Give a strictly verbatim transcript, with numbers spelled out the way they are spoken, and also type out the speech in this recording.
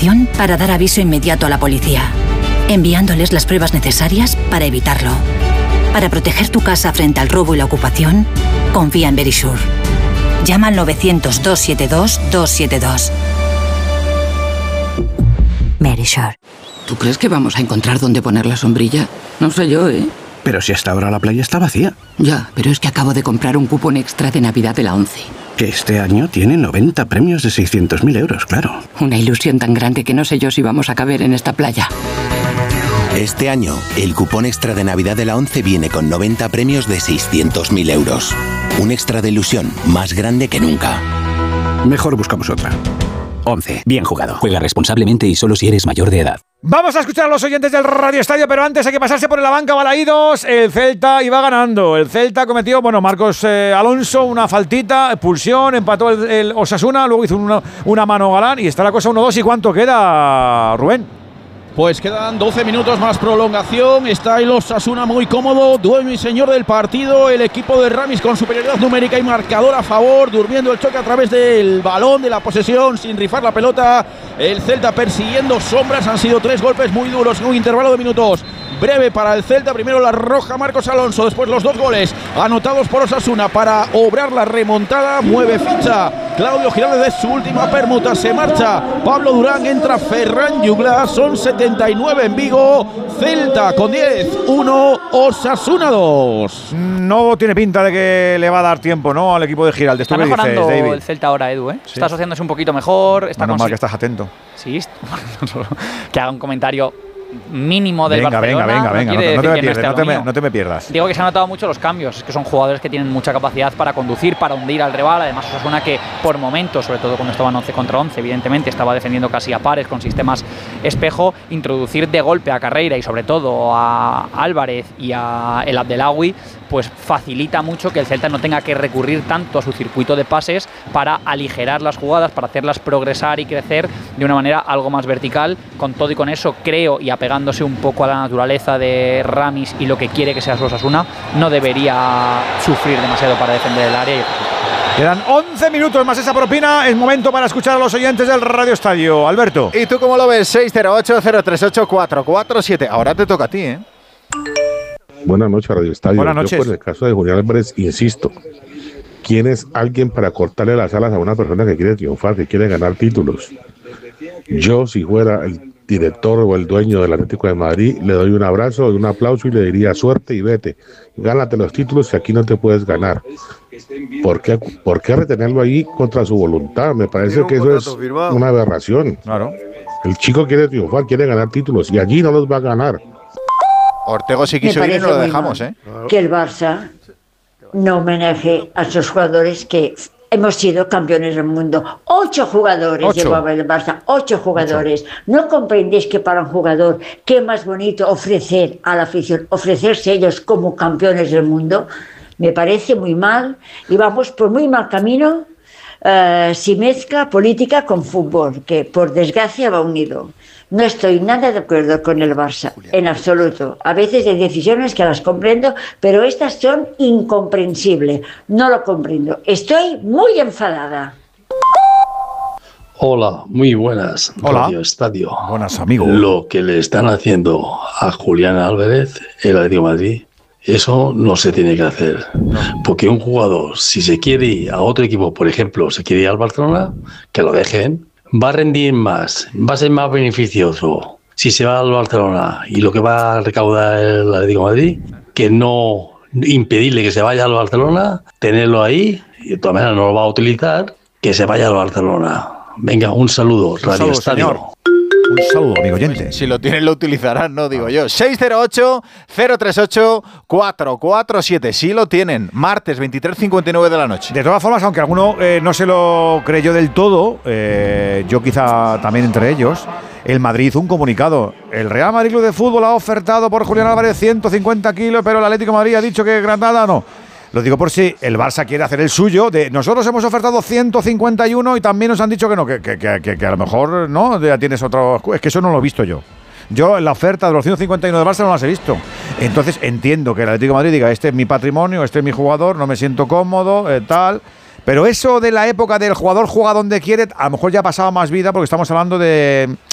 información para dar aviso inmediato a la policía, enviándoles las pruebas necesarias para evitarlo. Para proteger tu casa frente al robo y la ocupación, confía en Verisure. Llama al novecientos, doscientos setenta y dos, doscientos setenta y dos. Verisure. ¿Tú crees que vamos a encontrar dónde poner la sombrilla? No sé yo, ¿eh? Pero si hasta ahora la playa está vacía. Ya, pero es que acabo de comprar un cupón extra de Navidad de la ONCE. Que este año tiene noventa premios de seiscientos mil euros, claro. Una ilusión tan grande que no sé yo si vamos a caber en esta playa. Este año, el cupón extra de Navidad de la ONCE viene con noventa premios de seiscientos mil euros. Un extra de ilusión más grande que nunca. Mejor buscamos otra. ONCE. Bien jugado. Juega responsablemente y solo si eres mayor de edad. Vamos a escuchar a los oyentes del Radio Estadio, pero antes hay que pasarse por la banca Balaídos. El Celta iba ganando. El Celta cometió, bueno, Marcos eh, Alonso, una faltita, expulsión, empató el, el Osasuna, luego hizo una, una mano Galán y está la cosa uno dos. ¿Y cuánto queda, Rubén? Pues quedan doce minutos más prolongación. Está el Osasuna muy cómodo, dueño y señor del partido. El equipo de Ramis con superioridad numérica y marcador a favor, durmiendo el choque a través del balón, de la posesión, sin rifar la pelota. El Celta persiguiendo sombras. Han sido tres golpes muy duros en un intervalo de minutos breve para el Celta. Primero la roja Marcos Alonso, después los dos goles anotados por Osasuna para obrar la remontada. Mueve ficha Claudio Giraldez de su última permuta, se marcha Pablo Durán, entra Ferran Juglar. Son setenta y nueve en Vigo. Celta con diez, uno, Osasuna dos. No tiene pinta de que le va a dar tiempo, ¿no?, al equipo de Giraldez. Está mejorando el Celta ahora, Edu, ¿eh? Sí. Está asociándose un poquito mejor. Está Menos mal que estás atento. Sí, que haga un comentario mínimo del venga, Barcelona. Venga, venga, no venga, no, no, te me pierdes, no, no, te me, no te me pierdas. Digo que se han notado mucho los cambios, es que son jugadores que tienen mucha capacidad para conducir, para hundir al rival. Además, Osasuna que por momentos, sobre todo cuando estaban once contra once, evidentemente estaba defendiendo casi a pares con sistemas espejo. Introducir de golpe a Carreira y sobre todo a Álvarez y a El Abdelawi, pues facilita mucho que el Celta no tenga que recurrir tanto a su circuito de pases para aligerar las jugadas, para hacerlas progresar y crecer de una manera algo más vertical. Con todo y con eso, creo, y apegándose un poco a la naturaleza de Ramis y lo que quiere que sea su Osasuna, no debería sufrir demasiado para defender el área. Y quedan once minutos más esa propina. Es momento para escuchar a los oyentes del Radio Estadio. Alberto. ¿Y tú cómo lo ves? seis cero ocho, cero tres ocho, cuatro cuatro siete. Ahora te toca a ti, ¿eh? Buenas noches, Radio Estadio. Buenas noches. Yo, por el caso de Julián Álvarez, insisto, ¿quién es alguien para cortarle las alas a una persona que quiere triunfar, que quiere ganar títulos? Yo, si fuera el director o el dueño del Atlético de Madrid, le doy un abrazo, un aplauso y le diría suerte y vete, gánate los títulos que aquí no te puedes ganar. ¿Por qué, por qué retenerlo ahí contra su voluntad? Me parece que eso es una aberración. Claro. El chico quiere triunfar, quiere ganar títulos y allí no los va a ganar. Ortego si quiso ir y no lo dejamos, ¿eh? Que el Barça no homenaje a sus jugadores que hemos sido campeones del mundo. Ocho jugadores Ocho. llevaba el Barça, ocho jugadores. Ocho. ¿No comprendéis que para un jugador qué más bonito ofrecer a la afición, ofrecerse ellos como campeones del mundo? Me parece muy mal y vamos por muy mal camino uh, si mezcla política con fútbol, que por desgracia va unido. No estoy nada de acuerdo con el Barça, en absoluto. A veces hay decisiones que las comprendo, pero estas son incomprensibles. No lo comprendo. Estoy muy enfadada. Hola, muy buenas. Hola. Radio Estadio. Buenas, amigo. Lo que le están haciendo a Julián Álvarez, el Atlético de Madrid, eso no se tiene que hacer. Porque un jugador, si se quiere ir a otro equipo, por ejemplo, se quiere ir al Barcelona, que lo dejen. Va a rendir más, va a ser más beneficioso si se va al Barcelona y lo que va a recaudar el Atlético de Madrid, que no impedirle que se vaya al Barcelona, tenerlo ahí, y de todas maneras no lo va a utilizar, que se vaya al Barcelona. Venga, un saludo, Radio saludo, Estadio. Señor. Un saludo, amigo oyente. Si lo tienen, lo utilizarán, no digo yo. seis cero ocho, cero tres ocho, cuatro cuatro siete. Sí lo tienen. Martes, veintitrés cincuenta y nueve de la noche. De todas formas, aunque alguno eh, no se lo creyó del todo, eh, yo quizá también entre ellos, el Madrid hizo un comunicado. El Real Madrid Club de Fútbol ha ofertado por Julián Álvarez ciento cincuenta kilos, pero el Atlético de Madrid ha dicho que Granada no. Lo digo por si el Barça quiere hacer el suyo. De nosotros hemos ofertado ciento cincuenta y uno y también nos han dicho que no, que, que, que, que a lo mejor no, ya tienes otro. Es que eso no lo he visto yo. Yo la oferta de los ciento cincuenta y uno de Barça no las he visto. Entonces entiendo que el Atlético de Madrid diga, este es mi patrimonio, este es mi jugador, no me siento cómodo, eh, tal. Pero eso de la época del jugador juega donde quiere, a lo mejor ya ha pasado más vida porque estamos hablando de,